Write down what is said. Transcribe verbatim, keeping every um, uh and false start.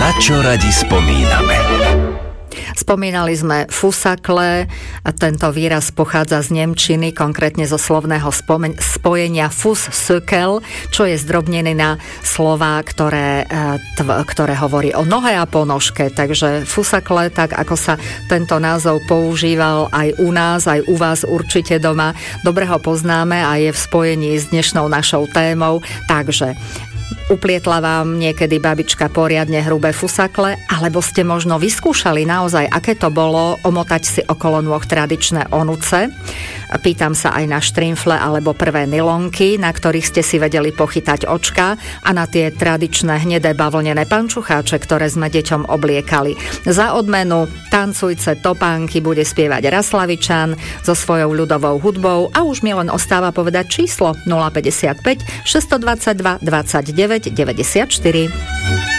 Na čo radi spomíname? Spomínali sme fusakle, tento výraz pochádza z nemčiny, konkrétne zo slovného spomen- spojenia fussökel, čo je zdrobnený na slová, ktoré, tv- ktoré hovorí o nohe a ponožke. Takže fusakle, tak ako sa tento názov používal aj u nás, aj u vás určite doma, dobre ho poznáme a je v spojení s dnešnou našou témou. Takže uplietla vám niekedy babička poriadne hrubé fusakle, alebo ste možno vyskúšali naozaj, aké to bolo omotať si okolo nôh tradičné onuce. Pýtam sa aj na štrimfle alebo prvé nylonky, na ktorých ste si vedeli pochytať očka, a na tie tradičné hnedé bavlnené pančucháče, ktoré sme deťom obliekali. Za odmenu tancujce topánky bude spievať Raslavičan so svojou ľudovou hudbou a už mi len ostáva povedať číslo nula päťdesiatpäť šesťstodvadsaťdva dvadsaťdeväť deväťdesiatštyri.